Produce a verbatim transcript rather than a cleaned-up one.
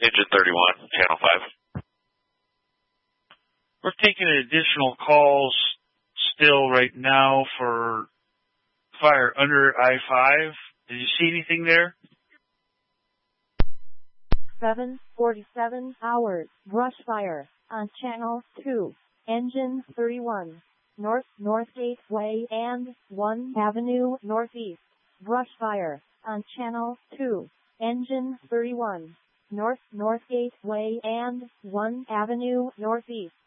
Engine thirty-one, channel five. We're taking additional calls still right now for fire under I five. Did you see anything there? seven forty-seven hours, brush fire, on channel two, engine thirty-one, North Northgate Way and one Avenue Northeast, brush fire, on channel two, engine thirty-one, North Northgate Way and one Avenue Northeast.